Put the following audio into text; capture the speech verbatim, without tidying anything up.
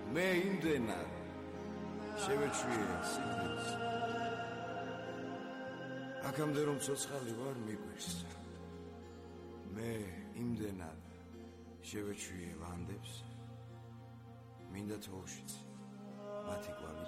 მე იმდენად შევეჩვიე სიკვდილს აქამდე რომ ცოცხალი ვარ მიგვირს მე იმდენად შევეჩვიე ვანდებს მინდა თოუშიც მათი კვალი